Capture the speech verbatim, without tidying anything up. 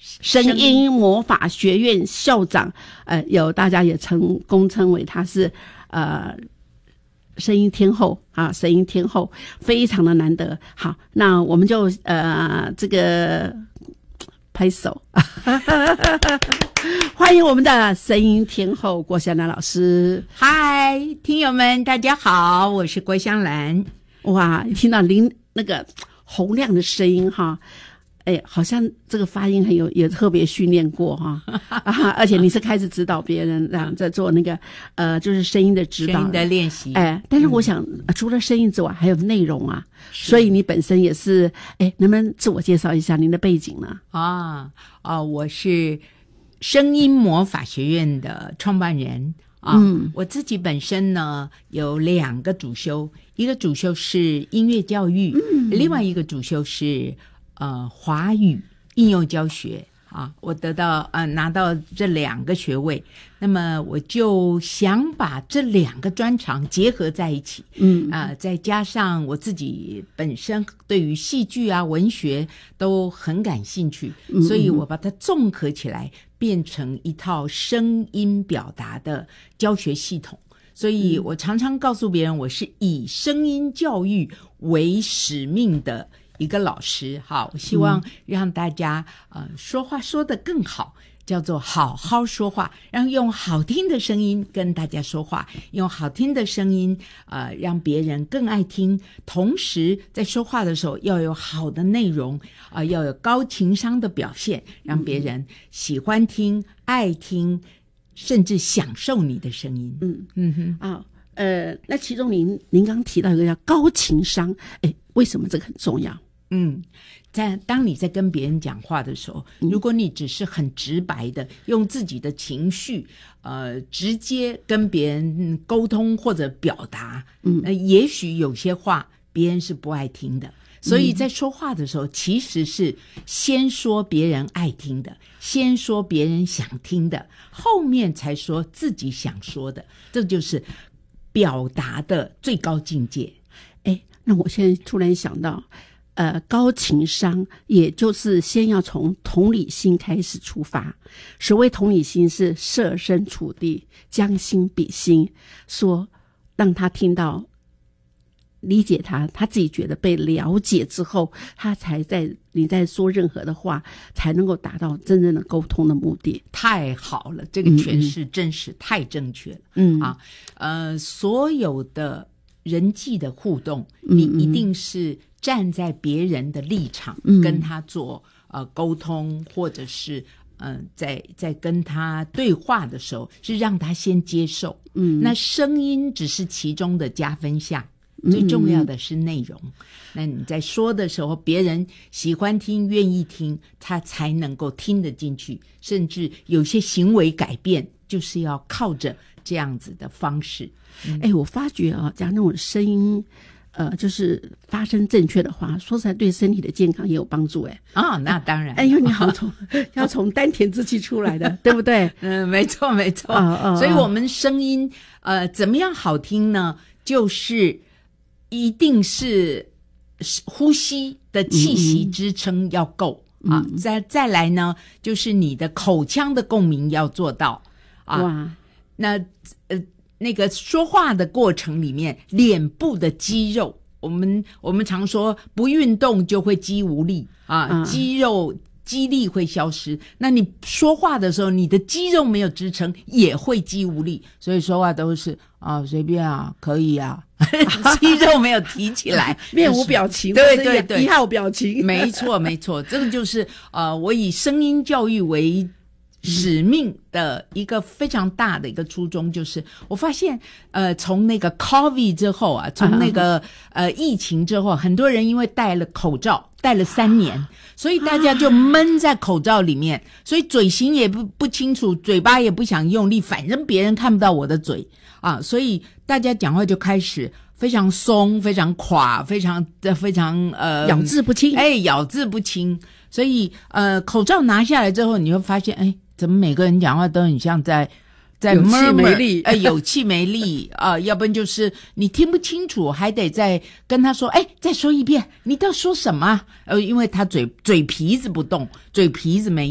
声音魔法学院校长，呃，有大家也称公称为他是呃声音天后啊，声音天后非常的难得。好，那我们就呃这个拍手，欢迎我们的声音天后郭香兰老师。 嗨，听友们，大家好，我是郭香兰。 哇，一听到您那个洪亮的声音哈。哎，好像这个发音很有，也特别训练过哈，啊，而且你是开始指导别人，这样在做那个呃，就是声音的指导、 声音的练习。 哎，但是我想，嗯、除了声音之外，还有内容啊，所以你本身也是，哎，能不能自我介绍一下您的背景呢？ 啊啊，我是声音魔法学院的创办人啊。嗯，我自己本身呢有两个主修，一个主修是音乐教育，嗯，另外一个主修是。呃，华语应用教学啊，我得到呃拿到这两个学位，那么我就想把这两个专长结合在一起，嗯啊、呃，再加上我自己本身对于戏剧啊、文学都很感兴趣，嗯、所以我把它综合起来，变成一套声音表达的教学系统。所以我常常告诉别人，我是以声音教育为使命的。一个老师，好，我希望让大家、嗯、呃说话说得更好，叫做好好说话，然后用好听的声音跟大家说话，用好听的声音呃让别人更爱听，同时在说话的时候要有好的内容啊、呃，要有高情商的表现，让别人喜欢听、爱听，甚至享受你的声音。嗯嗯哼啊、哦、呃，那其中您您刚提到一个叫高情商，哎，为什么这个很重要？ 嗯，在当你在跟别人讲话的时候，如果你只是很直白的用自己的情绪，呃，直接跟别人沟通或者表达，嗯，呃、也许有些话别人是不爱听的。所以在说话的时候，其实是先说别人爱听的，先说别人想听的，后面才说自己想说的，这就是表达的最高境界。 哎，那我现在突然想到。呃，高情商也就是先要从同理心开始出发。所谓同理心是设身处地，将心比心，说让他听到理解他，他自己觉得被了解之后，他才在你在说任何的话，才能够达到真正的沟通的目的。 太好了，这个诠释真是太正确了。嗯啊，呃，所有的人际的互动，你一定是站在别人的立场，嗯、跟他做呃沟通，或者是嗯、呃、在在跟他对话的时候，是让他先接受。嗯，那声音只是其中的加分项，最重要的是内容。嗯、那你在说的时候，别人喜欢听、愿意听，他才能够听得进去。甚至有些行为改变，就是要靠着这样子的方式。 哎、嗯欸，我发觉啊，讲那种声音。呃，就是发声正确的话，说实在对身体的健康也有帮助。哎， 啊、哦，那当然， 哎，因为你好从要从丹田之气出来的，对不对？ 嗯，没错，没错。哦哦、所以我们声音呃怎么样好听呢？就是一定是呼吸的气息支撑要够、嗯、啊，再再来呢，就是你的口腔的共鸣要做到啊。哇，那呃。那个说话的过程里面，脸部的肌肉，我们我们常说不运动就会肌无力啊，嗯、肌肉肌力会消失。那你说话的时候，你的肌肉没有支撑，也会肌无力。所以说话都是啊随便啊，可以啊，肌肉没有提起来， 面无表情， 对对对， 一号表情， 没错没错，这个就是呃，我以声音教育为使命的一个非常大的一个初衷，就是我发现呃从那个 COVID 之后啊，从那个呃疫情之后，很多人因为戴了口罩戴了三年，所以大家就闷在口罩里面，所以嘴型也不不清楚，嘴巴也不想用力，反正别人看不到我的嘴啊，所以大家讲话就开始非常松，非常垮，非常非常呃咬字不清， 哎，咬字不清。所以呃口罩拿下来之后，你会发现，哎，怎么每个人讲话都很像在在有气没力， 哎，有气没力啊、呃，要不然就是你听不清楚，还得再跟他说，哎，再说一遍，你到底说什么？呃，因为他嘴嘴皮子不动，嘴皮子没